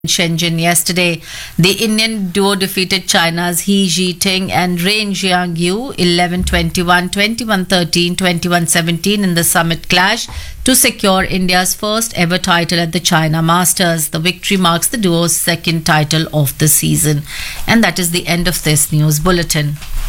Shenzhen yesterday. The Indian duo defeated China's He Jiting and Ren Jiangyu 11-21, 21-13, 21-17 in the summit clash to secure India's first ever title at the China Masters. The victory marks the duo's second title of the season. And that is the end of this news bulletin.